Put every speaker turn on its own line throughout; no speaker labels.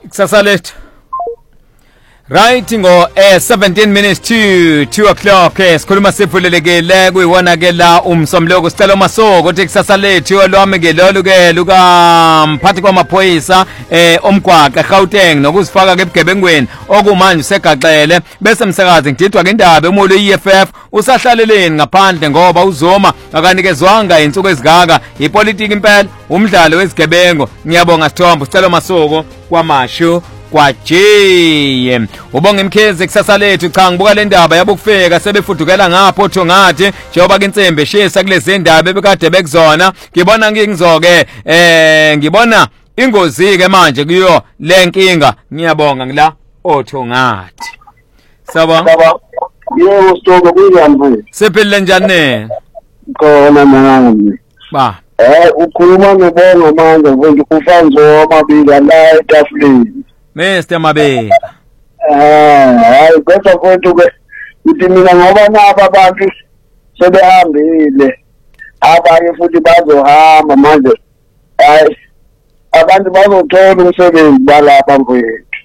kusasa lethu right ngo 17 minutes to 2 o'clock sikhuluma sivulelekile kuyiwona ke la umsomloko sicela umasoko uthi kusasa lethu olwami ke lolu ke luka mphathi kwamaphoyisa omgwaqo eGauteng nokuzifaka ke ebugebengweni okumanje segaxele bese msakazi ngididwa ke indaba emulo EFF usahlaleleni ngaphandle ngoba uzoma akanikezwanga insuku ezigaka ipolitiki impela umdlalo wezigebengo ngiyabonga Sithombo sicela umasoko kwamashu kwaje ubonga imkhezi kusasa lethu cha ngibuka le ndaba yabokufeka sebefudukela ngapho thongathi njengoba ke insembe shesa kulezi ndaba ebekade bekuzona ngibona ngingizoke ngibona ingozi ke manje kuyo lenkinga ngiyabonga ngila othongathi saba
yebo Sithombo kuyani
sephele njani
khona nami
ba
ukhuluma ngebongo manje mfowethu kufanzo amabili la etafuleni
Mr Mabeka
hayi kodwa mfowethu ke uthi mina ngoba naba abantu sebehambile abanye futhi bazohamba manje hayi abantu bazothola umsebenzi balapha mfowethu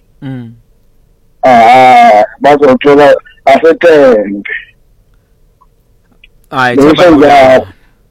bazothola asetembe
hayi mfowethu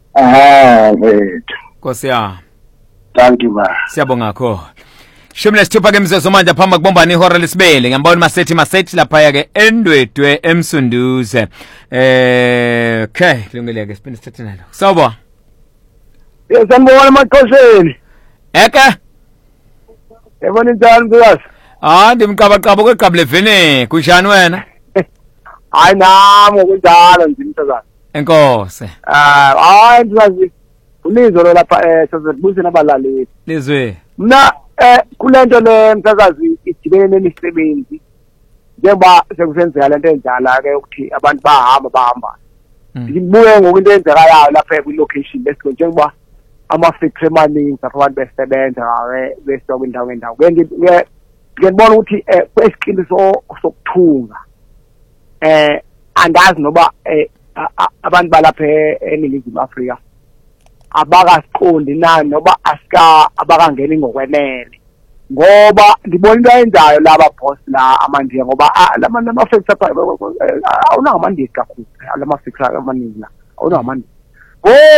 Nkosi yami
thank you ba
siyabonga kakhulu Shimle sithupha ke mzezo manje phamba kubombana ihora lesibele ngiyambona masethi lapha ke endwedwe emsunduze okay lungile ke siphinde sithathe nalo sawubona
sanibona maqhosheni
eke
yabona njani mfikazi
ndimqabaqaba kweqaba levene kunjani wena
hayi nami kunjalo nje mfikazi
enkosi
hayi mfikazi unizo lo lapha sizobuza nabalaleli
lizwe
mna kulento le mfakazi idibene nemisebenzi njengoba sekusenzeka lento enjala ke ukuthi abantu bahamba ngibuye ngokunto enzekalayo lapha kwi-location bese njengoba ama-factory amaningi lapha abantu besebenza bese kwindawo ngendawo ngiyabona ukuthi kwesikili sokuthunga andazi noba abantu balapha eNingizimu Afrika abakasiqondi nani noba abakangeni ngokwenele ngoba ngibona into ayenzayo laba boss la amandiya ngoba lama factory awunangamandisi kakhulu lama factory amaningi la awunangamandisi